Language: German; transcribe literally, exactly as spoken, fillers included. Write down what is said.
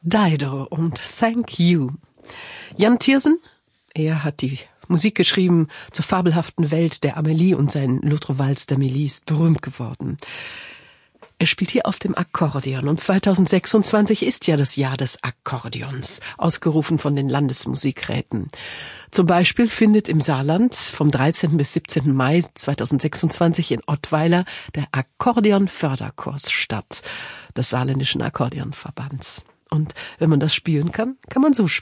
Dido und Thank You. Jan Tiersen, er hat die Musik geschrieben zur fabelhaften Welt der Amélie und sein L'Autre Valse d'Amélie ist berühmt geworden. Er spielt hier auf dem Akkordeon und zweitausendsechsundzwanzig ist ja das Jahr des Akkordeons, ausgerufen von den Landesmusikräten. Zum Beispiel findet im Saarland vom dreizehnten bis siebzehnten Mai zweitausendsechsundzwanzig in Ottweiler der Akkordeon-Förderkurs statt, des Saarländischen Akkordeonverbands. Und wenn man das spielen kann, kann man so spielen.